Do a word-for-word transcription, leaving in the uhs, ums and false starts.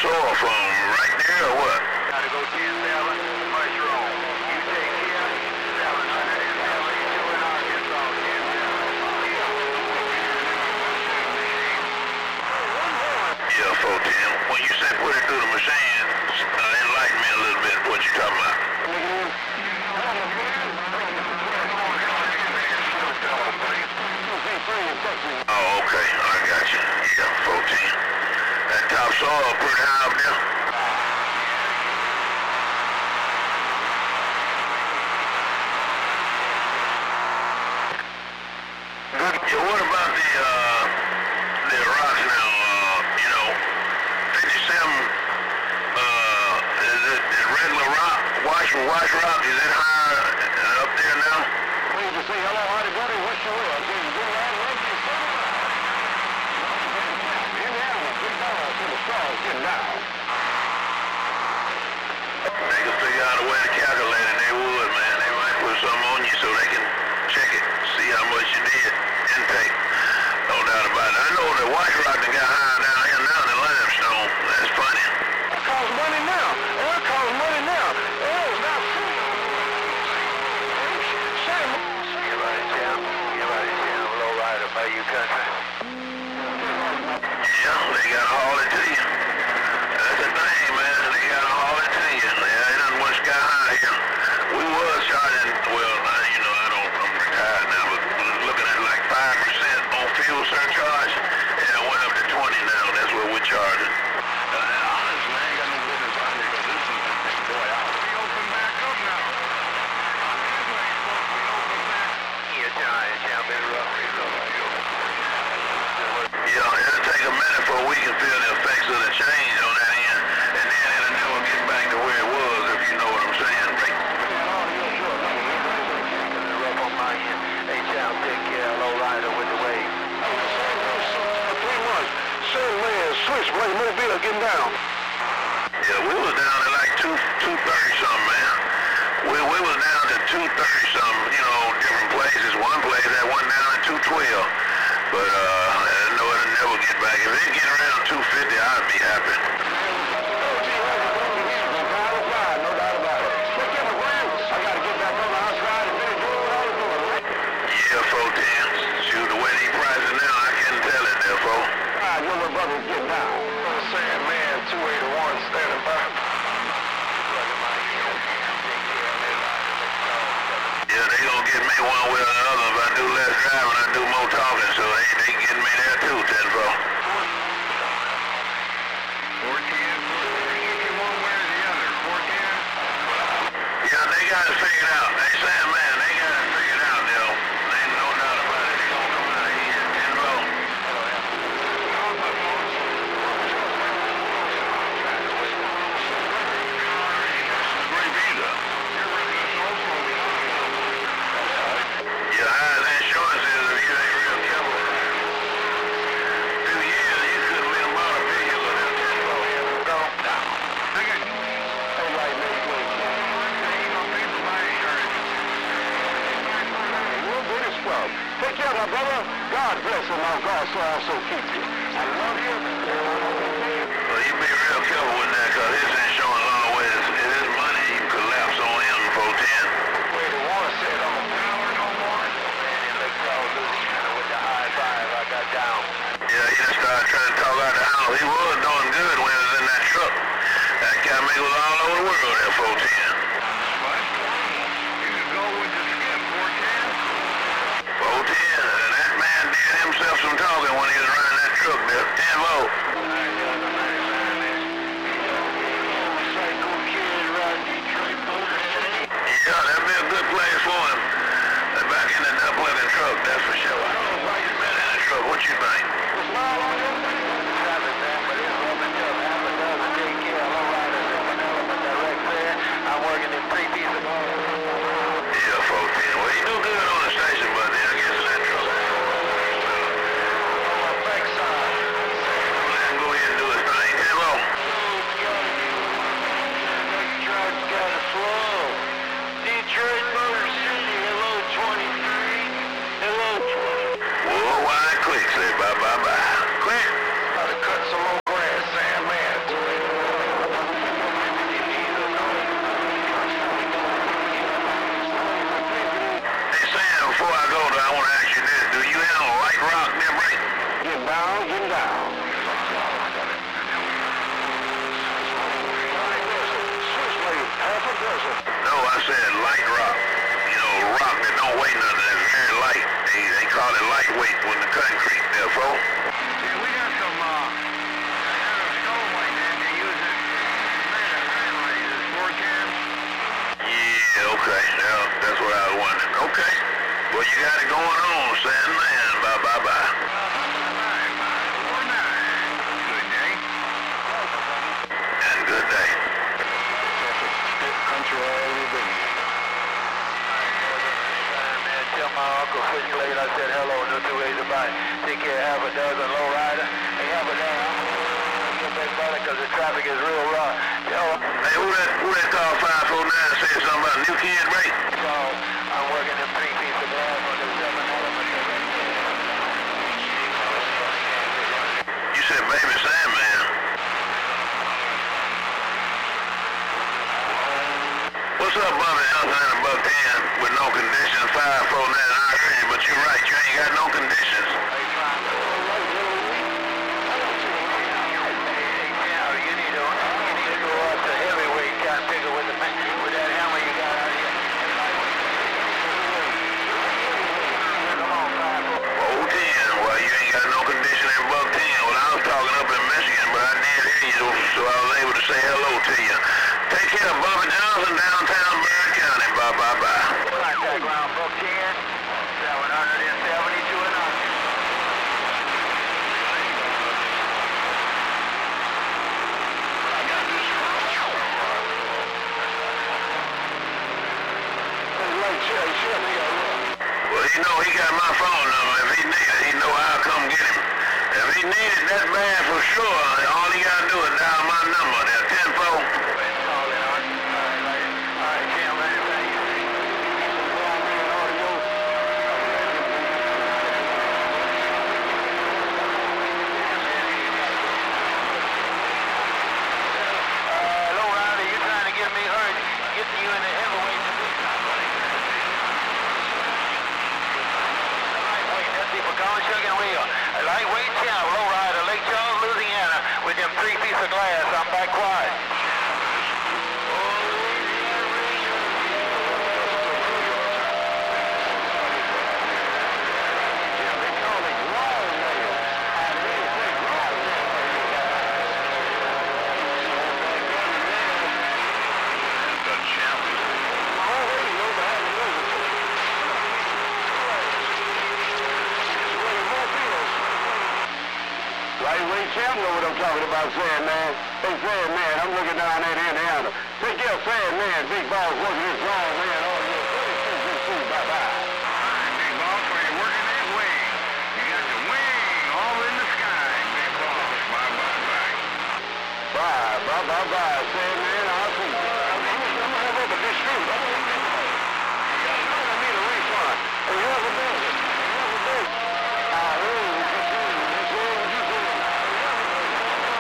topsoil from right there or what? Gotta go ten seven, mushroom. You take care, seven hundred seventy-two in Arkansas, ten Yeah, four ten. When you say put it through the machine, uh, enlighten me a little bit what you talking about. Oh, okay. I got you. Yeah, fourteen. That topsoil pretty high up there. Yeah, what about the, uh, the rocks now, uh, you know, fifty-seven, uh, is it is regular rock, wash, wash rock, is it high uh, up there now? Please to say hello, howdy, buddy, wish you well. Good lad, love you, son. Indiana, good ball to the stars, good now. They can figure out a way to calculate it, they would, man. They might put something on you so they can check it, see how much you did, intake. No doubt about it. I know that wash rock that got high down here now than limestone. That's funny. It costs money now. Oil costs money now. Oil is not free. Shame. Get right in town. Get right in town. Low rider by you country. Yeah, they gotta haul it to you. That's the thing, man. They gotta haul it to you. Yeah, ain't nothing much got high here. We was charging, well, I, you know, I don't, I'm retired now, but looking at like five percent on fuel surcharge, and it went up to twenty now. That's what we're charging. Uh, honestly, I ain't got no business out here because this is, boy, out. We open back up now. Yeah, John, John, been rough. Yeah, it'll take a minute before we can feel the effects of the change on that end, and then it'll never get back to where it was, if you know what I'm saying, Rick. Rough on my end. Hey, John, take care. Low rider with the wave. Three months. Same man, switchblade, mobile, getting down. Yeah, we was down to like two two thirty something, man. We we was down to two thirty something, you know, different places. One place that went down to two twelve, but uh, I know it'll never get back. If it get around two fifty, I'd be happy. No doubt about it. I gotta get back on the house ride and finish doing what I was doing, right? Yeah, four ten. Shoot, the way these prices now, I can't tell it there, four. Alright, when my brothers get down. I'm saying, man, two eighty-one standing by. Yeah, they gonna get me one way or the other. If I do less driving, I do more talking, so they, they getting me there too, ten four. fourteen, one way or the other. fourteen. Yeah, they got it figured out. They saying, man, they got it figured out, yo. Ain't no doubt about it. They gonna come out of here, ten four. Yeah, high as insurance is, if you ain't real careful. Few years, you could win about a billion with that ten four. Go down. Hey, right, next week. Ain't no people buy insurance. We'll do this club. Take care, my brother. God bless and our God so also keep you. I love you. Well, you be real careful with that, cause his insurance always, if his money, you collapse on him, four ten. Where the war said on power no more. Man, they call Louisiana with the high five I got down. Yeah, he just started trying to talk out the house. He was doing good when he was in that truck. That guy was all over the world at four ten. What? You could go with the skip, four ten? four ten, and that man did himself some talking when he was running that truck there. ten four. Yeah, that'd be a good place for him. They're back in the double-decker truck, that's for sure. I don't know why you been in the truck. What you think? I'm working in three-piece of Yeah, four ten. Well, you do good on the station, but then I guess in that truck. backside. Let him go ahead and do his thing. ten four. Detroit Motor City, hello twenty-three, hello twenty. Worldwide quick, say bye bye bye. Quick. Uncle Switchblade. I said hello, no two ways about it. Take care of half a dozen lowrider. Hey, half a dozen. I'm gonna get back brother because the traffic is real rough. Yo. Hey, who that, who that call five four nine said something about new kid rate? So, I'm working them three piece of glass on the seven element. You said Baby Sandman. What's up, Bobby Johnson and a buck ten with no conditions, five four nine? I heard you, but you're right, you ain't got no conditions. So I was able to say hello to you. Take care of Bobby Johnson, downtown Byrd County. Bye, bye, bye. Contact ground book ten, seven seventy-two and up. Well, he know he got my phone number. If he need it, he know I'll come get him. If he need it that bad for sure, all he got to do is dial my number. There, ten four. Lightweight town, lowrider, Lake Charles, Louisiana, with them three pieces of glass. I'm back quiet. Lightweight champ, know what I'm talking about, saying, man. Hey, saying, man, I'm looking down at Indiana. Take care of saying, man, big balls working this long, man.